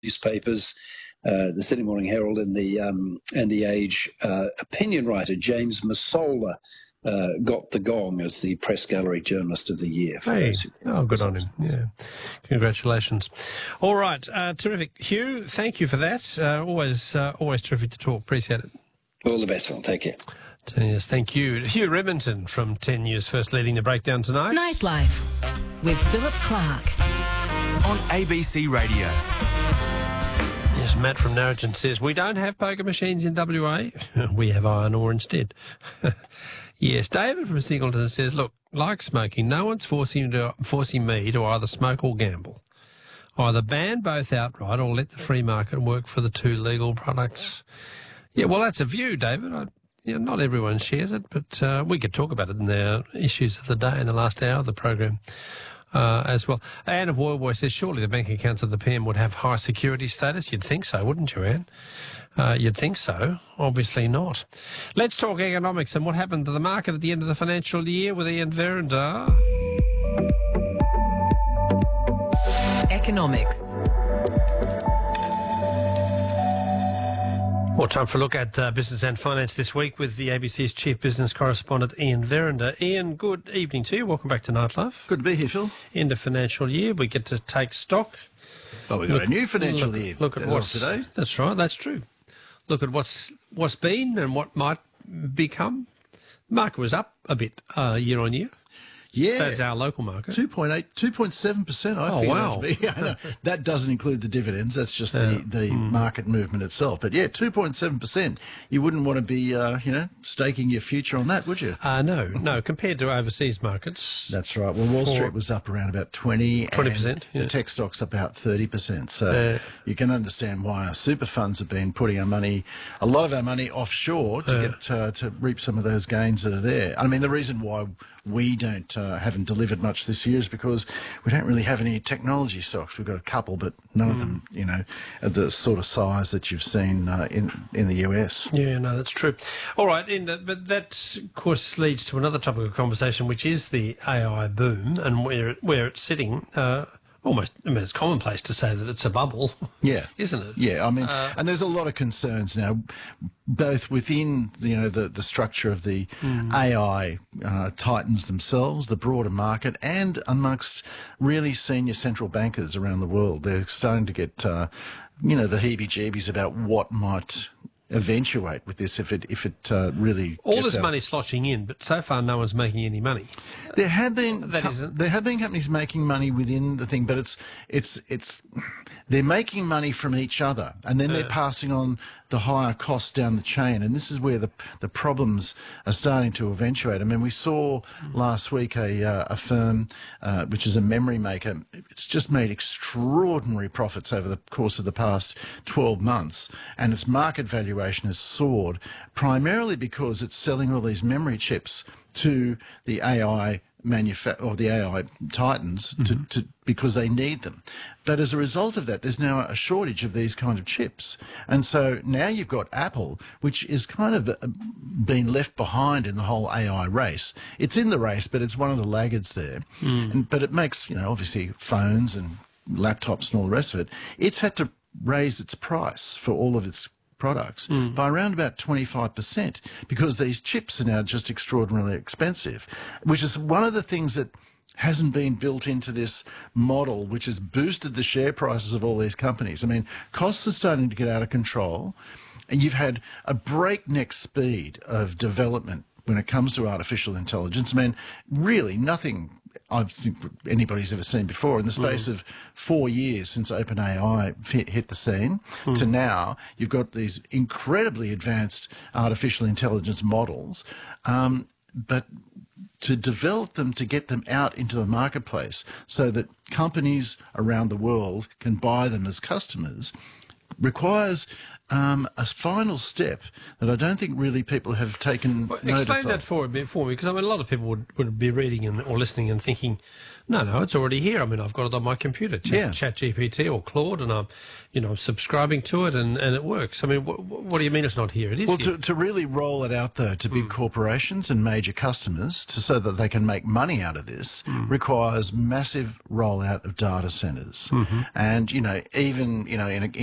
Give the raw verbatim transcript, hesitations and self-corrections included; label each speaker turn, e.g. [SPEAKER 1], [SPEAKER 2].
[SPEAKER 1] newspapers, uh, the Sydney Morning Herald and the um, and the Age. Uh, opinion writer James Massola uh, got the gong as the Press Gallery Journalist of the Year. For
[SPEAKER 2] hey,
[SPEAKER 1] those who care
[SPEAKER 2] oh,
[SPEAKER 1] for
[SPEAKER 2] good on him.
[SPEAKER 1] business.
[SPEAKER 2] Yeah, congratulations. All right, uh, terrific, Hugh. Thank you for that. Uh, always, uh, always terrific to talk. Appreciate it.
[SPEAKER 1] All the best, Phil. Take care.
[SPEAKER 2] Yes, thank you. Hugh Remington from ten News First leading the breakdown tonight.
[SPEAKER 3] Nightlife with Philip Clark
[SPEAKER 4] on A B C Radio.
[SPEAKER 2] Yes, Matt from Narrogin says, we don't have poker machines in W A. We have iron ore instead. Yes, David from Singleton says, look, like smoking, no one's forcing, to, forcing me to either smoke or gamble. Either ban both outright or let the free market work for the two legal products. Yeah, well, that's a view, David. I, yeah, not everyone shares it, but uh, we could talk about it in the issues of the day in the last hour of the program uh, as well. Anne of Woywoy says, surely the bank accounts of the P M would have high security status. You'd think so, wouldn't you, Anne? Uh, you'd think so. Obviously not. Let's talk economics and what happened to the market at the end of the financial year with Ian Verinder.
[SPEAKER 3] Economics.
[SPEAKER 2] Well, time for a look at uh, business and finance this week with the A B C's chief business correspondent, Ian Verinder. Ian, good evening to you. Welcome back to Nightlife.
[SPEAKER 5] Good to be here, Phil.
[SPEAKER 2] End of financial year. We get to take stock.
[SPEAKER 5] Well, we've got
[SPEAKER 2] Look-
[SPEAKER 5] a new financial
[SPEAKER 2] look,
[SPEAKER 5] year
[SPEAKER 2] Look at
[SPEAKER 5] as of
[SPEAKER 2] what's
[SPEAKER 5] today.
[SPEAKER 2] That's right. That's true. Look at what's what's been and what might become. Market was up a bit uh, year on year.
[SPEAKER 5] Yeah.
[SPEAKER 2] That's our local market.
[SPEAKER 5] two point eight, two point seven percent, I
[SPEAKER 2] Oh,
[SPEAKER 5] figure
[SPEAKER 2] wow.
[SPEAKER 5] it to be. I know. That doesn't include the dividends. That's just the, the
[SPEAKER 2] Hmm.
[SPEAKER 5] market movement itself. But yeah, two point seven percent. You wouldn't want to be, uh, you know, staking your future on that, would you?
[SPEAKER 2] Uh, no, no. Compared to overseas markets,
[SPEAKER 5] That's right. Well, Wall
[SPEAKER 2] For-
[SPEAKER 5] Street was up around about twenty.
[SPEAKER 2] twenty
[SPEAKER 5] and
[SPEAKER 2] percent, yeah.
[SPEAKER 5] The tech stocks about thirty percent. So
[SPEAKER 2] Uh,
[SPEAKER 5] you can understand why our super funds have been putting our money, a lot of our money offshore to
[SPEAKER 2] Uh.
[SPEAKER 5] get uh, to reap some of those gains that are there. I mean, the reason why we don't uh, haven't delivered much this year is because we don't really have any technology stocks. We've got a couple, but none of them, you know, at the sort of size that you've seen uh, in in the U S.
[SPEAKER 2] Yeah, no, that's true. All right, and, uh, but that, of course, leads to another topic of conversation, which is the A I boom and where it, where it's sitting. Uh, almost, I mean, it's commonplace to say that it's a bubble,
[SPEAKER 5] Yeah.
[SPEAKER 2] isn't it?
[SPEAKER 5] Yeah, I mean,
[SPEAKER 2] Uh,
[SPEAKER 5] and there's a lot of concerns now, both within, you know, the, the structure of the A I uh, titans themselves, the broader market, and amongst really senior central bankers around the world. They're starting to get, uh, you know, the heebie-jeebies about what might eventuate with this if it if it uh, really
[SPEAKER 2] All
[SPEAKER 5] gets
[SPEAKER 2] this
[SPEAKER 5] out.
[SPEAKER 2] money sloshing in, but so far no one's making any money.
[SPEAKER 5] There have been
[SPEAKER 2] That
[SPEAKER 5] co-
[SPEAKER 2] isn't-
[SPEAKER 5] there have been companies making money within the thing, but it's it's it's they're making money from each other, and then they're passing on the higher costs down the chain, and this is where the the problems are starting to eventuate. I mean, we saw last week a uh, a firm uh, which is a memory maker. It's just made extraordinary profits over the course of the past twelve months, and its market valuation has soared, primarily because it's selling all these memory chips to the A I manufa- or the A I titans to, to because they need them. But as a result of that, there's now a shortage of these kind of chips. And so now you've got Apple, which is kind of uh, been left behind in the whole A I race. It's in the race, but it's one of the laggards there. And, but it makes, you know, obviously phones and laptops and all the rest of it. It's had to raise its price for all of its products by around about twenty-five percent because these chips are now just extraordinarily expensive, which is one of the things that hasn't been built into this model, which has boosted the share prices of all these companies. I mean, costs are starting to get out of control, and you've had a breakneck speed of development when it comes to artificial intelligence. I mean, really nothing I think anybody's ever seen before. In the space of four years since OpenAI hit, hit the scene to now, you've got these incredibly advanced artificial intelligence models, um, but to develop them, to get them out into the marketplace so that companies around the world can buy them as customers, requires um, a final step that I don't think really people have taken
[SPEAKER 2] Well,
[SPEAKER 5] notice
[SPEAKER 2] explain that
[SPEAKER 5] of.
[SPEAKER 2] for a bit for me, because I mean, a lot of people would, would be reading and, or listening and thinking, no, no, it's already here. I mean, I've got it on my computer, Chat,
[SPEAKER 5] Yeah.
[SPEAKER 2] ChatGPT or Claude, and I'm, you know, subscribing to it, and, and it works. I mean, wh- what do you mean it's not here? It is
[SPEAKER 5] Well,
[SPEAKER 2] here.
[SPEAKER 5] to, to really roll it out, though, to big corporations and major customers, to, so that they can make money out of this, requires massive rollout of data centres. And, you know, even, you know, in a,